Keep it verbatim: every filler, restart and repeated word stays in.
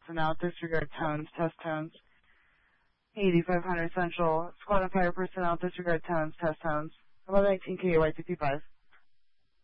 personnel, disregard tones, test tones. eighty-five hundred Central, squad and fire personnel, disregard tones, test tones. eleven eighteen K, Y two two five.